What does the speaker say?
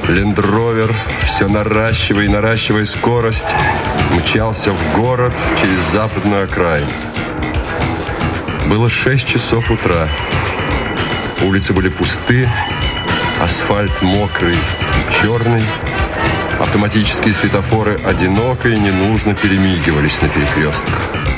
Лендровер, все наращивая и наращивая скорость, мчался в город через западную окраину. Было 6 часов утра. Улицы были пусты, асфальт мокрый и черный. Автоматические светофоры одиноко и ненужно перемигивались на перекрестках.